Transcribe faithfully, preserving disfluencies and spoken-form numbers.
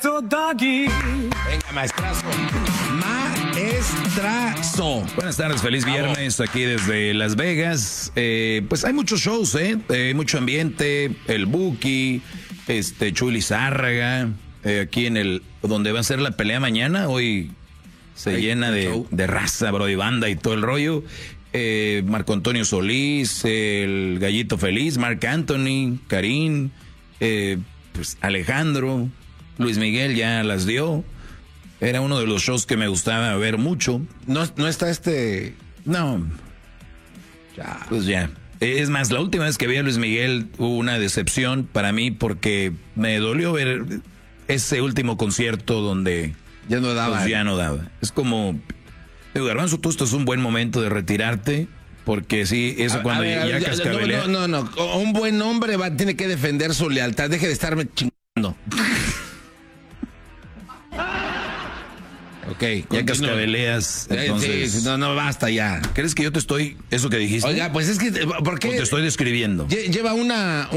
Venga, maestrazo. Maestrazo. Buenas tardes, feliz viernes aquí desde Las Vegas. Eh, pues hay muchos shows, ¿eh? eh mucho ambiente, el Buki, este, Chuy Lizárraga, eh, aquí en el, donde va a ser la pelea mañana. Hoy se Ay, llena de, de raza, bro, y banda y todo el rollo. Eh, Marco Antonio Solís, el Gallito Feliz, Marc Anthony, Karim, eh, pues Alejandro, Luis Miguel ya las dio. Era uno de los shows que me gustaba ver mucho. No, no está este... No. Ya. Pues ya. Es más, la última vez que vi a Luis Miguel hubo una decepción para mí porque me dolió ver ese último concierto donde... Ya no daba. Pues ya no daba. Es como... Digo, Garbanzo, tú esto es un buen momento de retirarte, porque sí, eso a, cuando a ver, ya, ya cascabelea... No, no, no, un buen hombre va, tiene que defender su lealtad, deje de estarme chingando. Ok, ya cascabeleas, entonces... Sí, no, no, basta ya. ¿Crees que yo te estoy, eso que dijiste? Oiga, pues es que, ¿por qué? O te estoy describiendo. Lleva una...